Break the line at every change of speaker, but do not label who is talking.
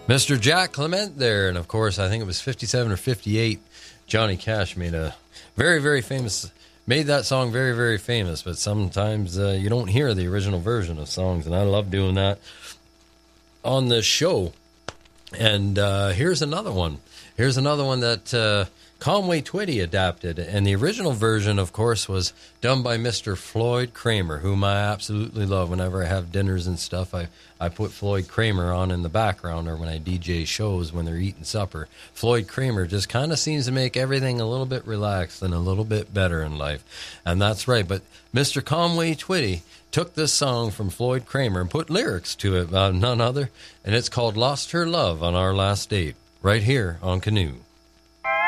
Mr. Jack Clement there, and of course, I think it was 57 or 58, Johnny Cash made a very, very famous, made that song very, very famous, but sometimes you don't hear the original version of songs, and I love doing that on this show. And here's another one. Here's another one that Conway Twitty adapted, and the original version, of course, was done by Mr. Floyd Kramer, whom I absolutely love. Whenever I have dinners and stuff, I put Floyd Kramer on in the background, or when I DJ shows when they're eating supper. Floyd Kramer just kind of seems to make everything a little bit relaxed and a little bit better in life, and that's right. But Mr. Conway Twitty took this song from Floyd Kramer and put lyrics to it, none other, and it's called Lost Her Love on Our Last Date, right here on Canoe.